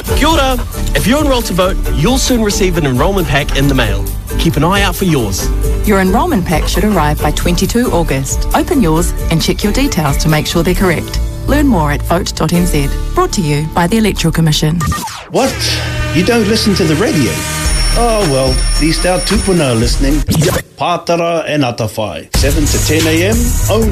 Kia ora. If you're enrolled to vote, you'll soon receive an enrolment pack in the mail. Keep an eye out for yours. Your enrolment pack should arrive by 22 August. Open yours and check your details to make sure they're correct. Learn more at vote.nz. Brought to you by the Electoral Commission. What? You don't listen to the radio? Oh well, these out tupuna listening. Pātara and Atawhai, 7 to 10 a.m.